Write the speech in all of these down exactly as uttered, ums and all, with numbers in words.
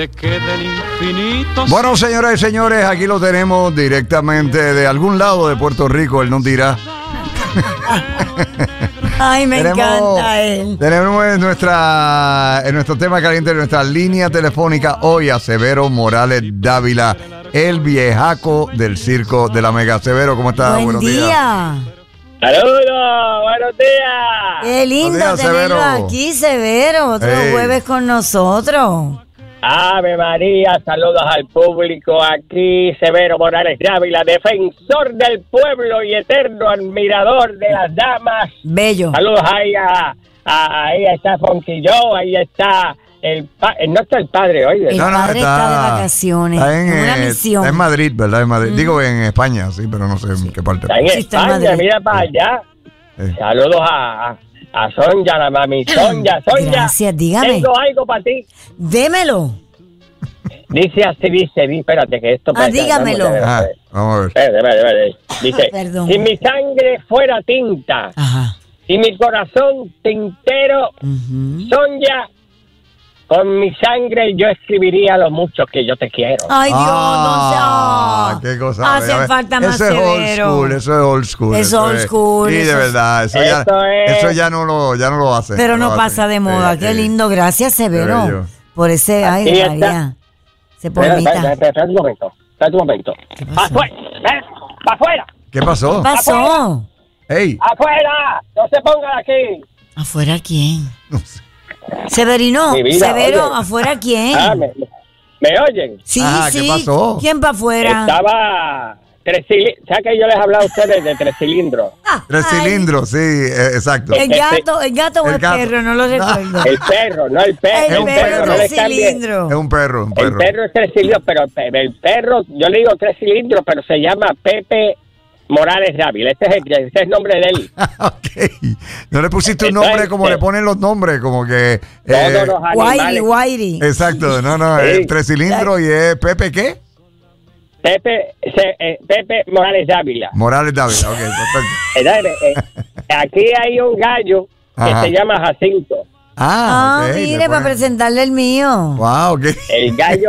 Bueno, señoras y señores, aquí lo tenemos directamente de algún lado de Puerto Rico, él nos dirá. Ay, me tenemos, encanta él. Tenemos en, nuestra, en nuestro tema caliente, en nuestra línea telefónica hoy a Severo Morales Dávila, el viejaco del circo de la Mega. Severo, ¿cómo estás? Buen Buenos día. días. ¡Saludos! ¡Buenos días! Qué lindo Buenos días, tenerlo Severo. aquí, Severo. Otro Hey. jueves con nosotros. Ave María, saludos al público. Aquí Severo Morales Dávila, defensor del pueblo y eterno admirador de las damas. Bello. Saludos ahí a, a- ahí está Funky Joe, ahí está el pa- no está el padre hoy, El ¿verdad? padre está de vacaciones, está en, en una eh, misión. está en Madrid, ¿verdad? En Madrid. Digo en España, sí, pero no sé en qué parte. Está en Sí, está en España, Madrid. mira para allá. Eh. Saludos a, a, a Sonja, la mami Sonja. Sonja, Gracias, dígame. tengo algo para ti. Démelo. Dice así, dice, di- espérate que esto... Ah, espérate, dígamelo. vamos, Ah, espérate, vamos a ver. espérate, espérate, espérate. Dice, Perdón. si mi sangre fuera tinta, Ajá. si mi corazón tintero, Ujú. Sonja, con mi sangre yo escribiría lo mucho que yo te quiero. Ay, Dios, Ah, no sé. qué cosa. Hace a ver, falta más Eso es old Severo. school, eso es old school. Es eso old school, Sí, de eso es- verdad, eso, ya, Eso es- eso ya no lo, ya no lo hace. Pero lo no hace. pasa de moda. Sí, Qué sí. lindo. Gracias, bello. Severo. Por ese. Ay, Aquí está. María. Se Espérate, espérate, poemita. espérate, espérate un momento, espérate un momento. ¿Qué ¡Pa' pasó? afuera! ven, ¡Pa' afuera! ¿Qué pasó? ¿Qué pasó? Hey, ¡Afuera! ¡No se pongan aquí! ¿Afuera quién? no sé. Severino, Mi vida, Severo, oye. ¿afuera quién? Ah, ¿me, me oyen? Sí, Ajá, ¿qué sí. pasó? ¿Quién va afuera? Estaba... Tres cilindros. ¿Sabes que yo les he hablado a ustedes de tres cilindros? Ah, Tres ay, cilindros, sí, eh, exacto. El gato, el gato o El el, gato. perro, no lo recuerdo. El perro, no el perro. El Es un perro perro. no le tres cambie. cilindros. Es un perro, un El perro. perro es tres cilindros, pero el, el perro, yo le digo tres cilindros, pero se llama Pepe Morales Dávila. Este es el, este es el nombre de él. Ok. No le pusiste un Eso nombre es, como eh, le ponen los nombres, como que... eh, Todos los Guairi, animales. Guairi. exacto, no, no, Sí. es tres cilindros y es Pepe, ¿qué? Pepe, se- eh, Pepe Morales Dávila. Morales Dávila, ok, perfecto. Entonces, eh, aquí hay un gallo que Ajá. se llama Jacinto. Ah, Ah, ok, le mire, para ponen- presentarle el mío. Wow, ok. El gallo,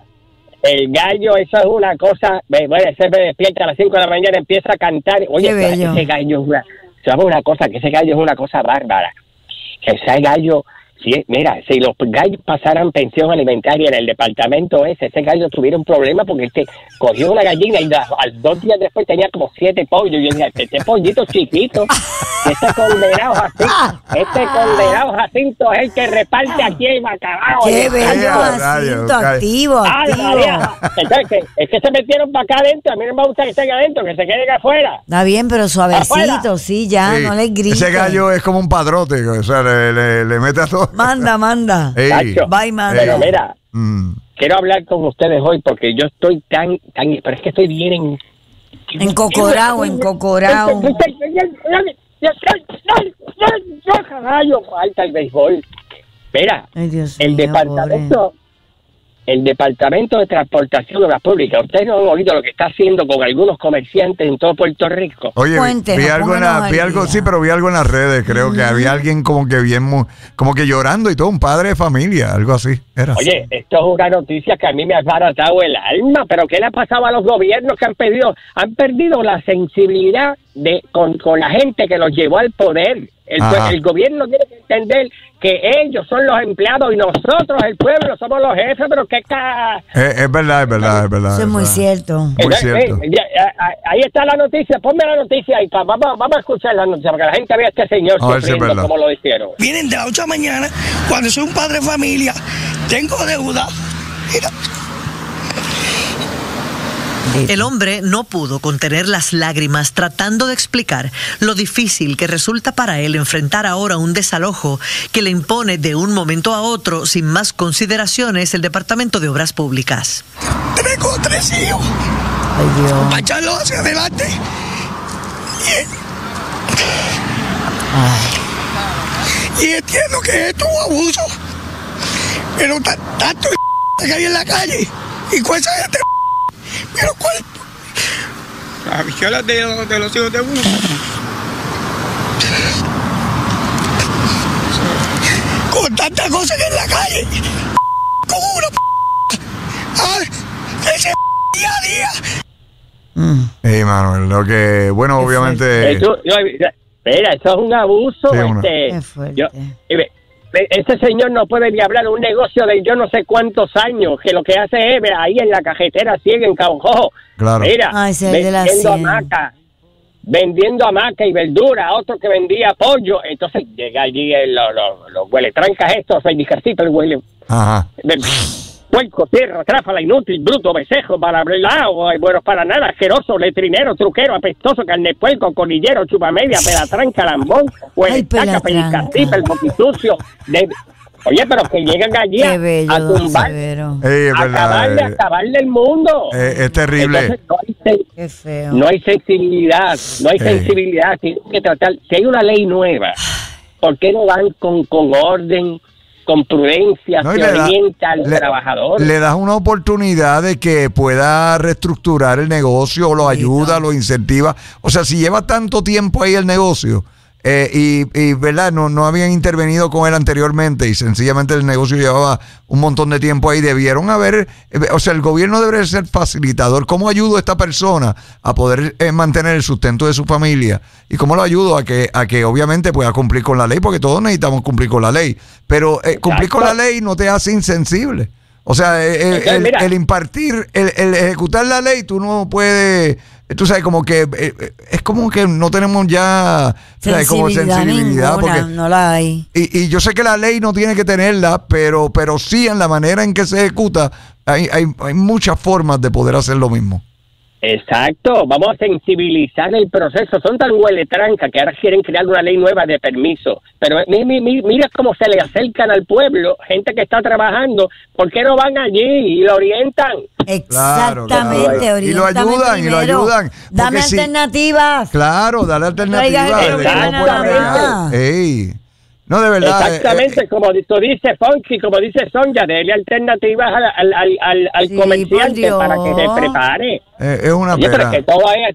el gallo, eso es una cosa. ve, Bueno, ese me despierta a las cinco de la mañana, empieza a cantar. Oye, Qué bello. ese gallo es una, ¿sabes una cosa? Que ese gallo es una cosa bárbara. Que ese gallo, si, mira, si los gallos pasaran pensión alimentaria en el departamento ese, ese gallo tuviera un problema porque este cogió una gallina y la- al dos días después tenía como siete pollos. Y yo decía, este pollito chiquito, este condenado Jacinto, este condenado Jacinto es el que reparte aquí el bacalao. Qué Oye, bello, Rayo, Jacinto, rayo, activo, ¡ay, activo. María! Entonces, que, es que se metieron para acá adentro. A mí no me gusta que estén adentro, que se queden afuera. Está bien, pero suavecito, Afuera. sí, ya, Sí. no le grites. Ese gallo es como un padrote, o sea, le, le, le mete a todo. Manda, manda. Ey. Cacho. Bye, manda. Pero mira, Mm. quiero hablar con ustedes hoy porque yo estoy tan, tan, pero es que estoy bien en... Encocorao, encocorao. Caballo, falta el béisbol. Mira, Ay, Dios el mío, departamento, el departamento de transportación de la pública, ustedes no han oído lo que está haciendo con algunos comerciantes en todo Puerto Rico. Oye, vi- Cuéntenos, vi algo, en la- pónganos vi al algo, día. sí, pero vi algo en las redes, creo que había alguien como que bien, mu- como que llorando y todo, un padre de familia, algo así, era. Oye, esto es una noticia que a mí me ha baratado el alma, pero ¿qué le ha pasado a los gobiernos que han perdido, han perdido la sensibilidad de con, con la gente que los llevó al poder? El, Ajá. el gobierno tiene que entender que ellos son los empleados y nosotros, el pueblo, somos los jefes, pero qué ca... Eh, es verdad, es verdad, es verdad. Eso es muy verdad. cierto. Muy Entonces, cierto. eh, ya, eh, ahí está la noticia, ponme la noticia ahí, pa, vamos, vamos a escuchar la noticia, para que la gente vea a este señor A ver si es sufriendo verdad. como lo hicieron. Vienen de las ocho de la mañana, cuando soy un padre de familia, tengo deuda. Mira, El hombre no pudo contener las lágrimas tratando de explicar lo difícil que resulta para él enfrentar ahora un desalojo que le impone de un momento a otro, sin más consideraciones, el Departamento de Obras Públicas. tengo tres hijos, Ay, Dios. para echarlos hacia adelante. Y, y entiendo que esto es un abuso, pero ta- tanto que hay en la calle y con esa gente, pero cuál Las bichuelas de, los- de los hijos de uno. con tanta cosa que hay en la calle, con una Manuel. Lo que, bueno, Qué obviamente. Eso, yo, mira, eso es un abuso. Sí, una- este, Qué fuerte. yo- eh, ese señor no puede ni hablar de un negocio de yo no sé cuántos años, que lo que hace es ahí en la cajetera ciega en Caujojo. Claro. Mira, Ay, ese es el de la vendiendo cien. hamaca, vendiendo hamaca y verdura, otro que vendía pollo. Entonces llega allí el- los lo, lo huele trancas estos, el el huele. Ajá. Puerco, tierra, tráfala, inútil, bruto, besejo, balabrelao, bueno, para nada, asqueroso, letrinero, truquero, apestoso, carne puerco, conillero, chupamedia, pelatranca, lambón, Ay, hueletaca, pelatranca. pelicasipa, el boquisucio. De... Oye, pero que llegan allí a, Qué bello, a don tumbar, Severo. Ey, es a verdad, acabarle, eh, a acabarle el mundo. eh, es terrible. Entonces, no hay, sen- Qué feo. no hay sensibilidad, no hay Sí. sensibilidad. Tiene que tratar, si hay una ley nueva, ¿por qué no van con, con orden, con prudencia, No, y se le da- orienta a los le- trabajadores? Le das una oportunidad de que pueda reestructurar el negocio, lo ayuda, lo incentiva. O sea, si lleva tanto tiempo ahí el negocio eh, y, y, ¿verdad? No, no habían intervenido con él anteriormente y sencillamente el negocio llevaba un montón de tiempo ahí, debieron haber, eh, o sea, el gobierno debería ser facilitador. ¿Cómo ayudo a esta persona a poder eh, mantener el sustento de su familia? ¿Y cómo lo ayudo a que, a que obviamente pueda cumplir con la ley? Porque todos necesitamos cumplir con la ley. Pero eh, cumplir con la ley no te hace insensible. O sea, eh, eh, Entonces, el, mira. el impartir, el, el ejecutar la ley, tú no puedes, tú sabes, como que eh, eh, es como que no tenemos ya ¿sabes? Como Sensibilidad sensibilidad. ninguna, Porque, no la hay. y, y yo sé que la ley no tiene que tenerla, pero, pero sí en la manera en que se ejecuta, hay, hay, hay muchas formas de poder hacer lo mismo. Exacto, vamos a sensibilizar el proceso. Son tan hueletranca que ahora quieren crear una ley nueva de permiso. Pero mi, mi, mi, mira cómo se le acercan al pueblo, gente que está trabajando. ¿Por qué no van allí y lo orientan? Claro, Exactamente. claro. Y lo oriéntame ayudan, y lo primero. ayudan, Dame porque si- alternativas. Claro, darle alternativas. Traiga el de problema cómo puede nada bregar. más. Ey. No, de verdad. eh, Exactamente, eh, como tú dices, Fonky, como dice Sonja, dele alternativas al, al, al, al, al Sí, comerciante por para que se Dios. prepare. eh, es una Oye, pero pena. que todo es...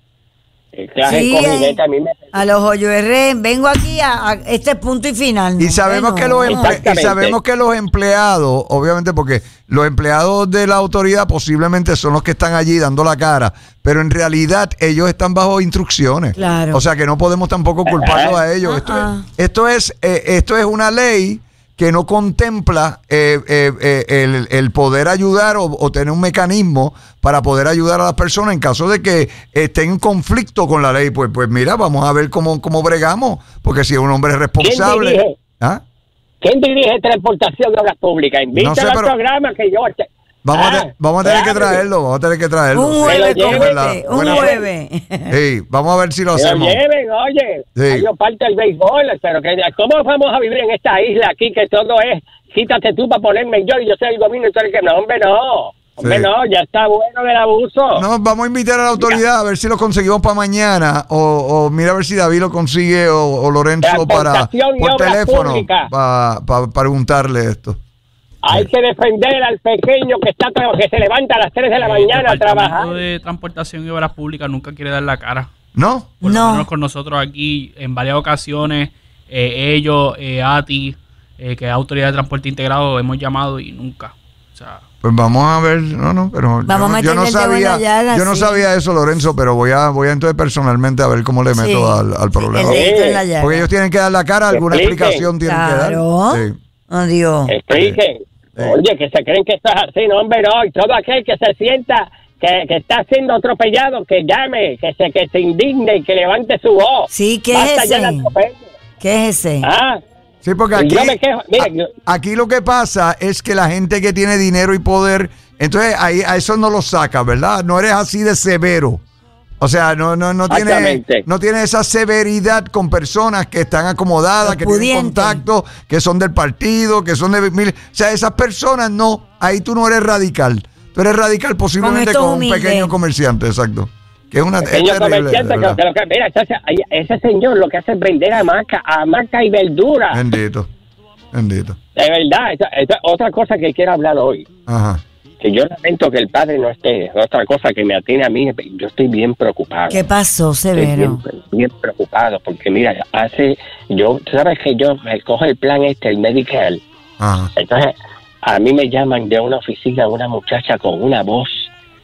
El clase Sí, de cojineta a mí me... a los hoyo R, vengo aquí a, a este punto y final. Y No, sabemos, hombre, que los no. emple- y Exactamente. sabemos que los empleados, obviamente porque los empleados de la autoridad posiblemente son los que están allí dando la cara, pero en realidad ellos están bajo instrucciones. Claro. O sea que no podemos tampoco culparlos a ellos. Esto Ah, es, esto es, eh, esto es una ley que no contempla eh, eh, eh, el, el poder ayudar o, o tener un mecanismo para poder ayudar a las personas en caso de que estén en conflicto con la ley. Pues, pues mira, vamos a ver cómo, cómo bregamos, porque si un hombre es responsable... dirige? ¿Ah? ¿Quién dirige Transportación de Obras Públicas? Invítalo No sé, al pero- programa que yo... Vamos, a, Ah, te- vamos a tener que claro. traerlo, vamos a tener que traerlo. un Sí, jueves Pero con lleve- este, un Buena- jueves. Sí, vamos a ver si lo Que lo hacemos. lleven, oye. Sí. Yo parte del béisbol, pero que ¿cómo vamos a vivir en esta isla aquí que todo es quítate tú para ponerme yo y yo soy el gobierno y tú eres el que no, hombre, no. Hombre, Sí. no, ya está bueno del abuso. No, vamos a invitar a la autoridad a ver si lo conseguimos para mañana o, o mira a ver si David lo consigue o, o Lorenzo para Transportación y por Obras teléfono Públicas. para preguntarle esto. Hay que defender al pequeño que está tra- que se levanta a las tres de la El mañana a Departamento trabajar. de Transportación y Obras Públicas nunca quiere dar la cara. ¿No? Por No. lo menos con nosotros aquí, en varias ocasiones, eh, ellos, eh, A T I, eh, que es Autoridad de Transporte Integrado, hemos llamado y nunca. O sea, Pues vamos a ver, no, no, pero Vamos a yo, no- yo no meterle el dedo en la sabía, llaga, yo no sí. sabía eso, Lorenzo, pero voy a, voy a entonces personalmente a ver cómo le meto Sí, al, al problema. el dedito en la llaga. Porque ellos tienen que dar la cara, alguna Expliquen. explicación tienen Claro. que dar. Sí. Adiós. Expliquen. Sí. Oye, que se creen que esto es así, no, hombre, no. Y todo aquel que se sienta que, que está siendo atropellado, que llame, que se, que se indigne y que levante su voz. Sí, ¿qué Basta es ya de ese? atropello. ¿Qué es ese? Ah, Sí, porque Y aquí, yo me quejo, mira, a- yo- aquí lo que pasa es que la gente que tiene dinero y poder, entonces ahí a eso no lo saca, ¿verdad? No eres así de severo. O sea, no, no, no tiene, Exactamente. no tiene esa severidad con personas que están acomodadas, Los que tienen pudientes. contacto, que son del partido, que son de mil. O sea, esas personas no, ahí tú no eres radical. Tú eres radical posiblemente estos con un humildes. pequeño comerciante, exacto. Que es una es pequeño terrible, comerciante, de que, verdad. que lo que, mira, ese, ese señor lo que hace es vender hamaca, hamaca y verdura. Bendito, bendito. De verdad, esa, esa- otra cosa que quiero hablar hoy, Ajá. que yo lamento que el padre no esté, otra cosa que me atiene a mí, yo estoy bien preocupado. ¿Qué pasó, Estoy Severo? bien, bien preocupado, porque mira, hace, yo, tú sabes que yo me cojo el plan este, el Medicare, Ajá. entonces a mí me llaman de una oficina una muchacha con una voz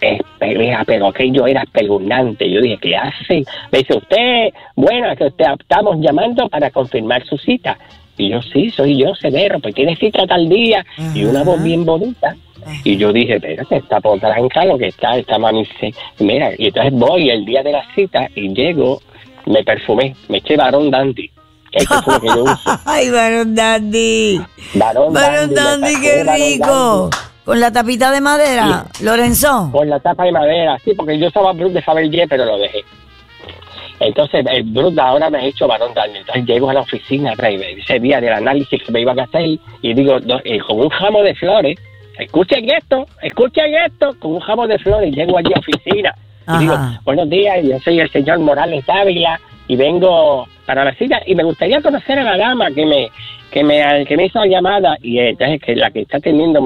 Espera, pero aquello era espeluznante. Yo dije, ¿qué hace? Me dice, usted, bueno, es que usted estamos llamando para confirmar su cita. Y yo, sí, soy yo, Severo, pues tiene cita tal día. Uh-huh. Y una voz bien bonita. Y yo dije, espérate, está por tranca lo que está, esta mami se... Mira, y entonces voy el día de la cita y llego, me perfumé, me eché Barón Dandy. Eso es lo que yo uso. Ay, Barón Dandy. Barón, Barón Dandy, qué rico. Dandy. ¿Con la tapita de madera, sí. Lorenzo? Con la tapa de madera, sí, porque yo estaba Brut de Fabergé, pero lo dejé. Entonces, el Brut ahora me ha hecho Barón Dandy. Entonces, llego a la oficina, ese día del análisis que me iban a hacer, y digo, no, eh, con un ramo de flores, escuchen esto, escuchen esto, con un ramo de flores, llego allí a la oficina. Ajá. Y digo, buenos días, yo soy el señor Morales Dávila, y vengo para la cita, y me gustaría conocer a la dama que me, que me, que me hizo la llamada, y entonces que la que está teniendo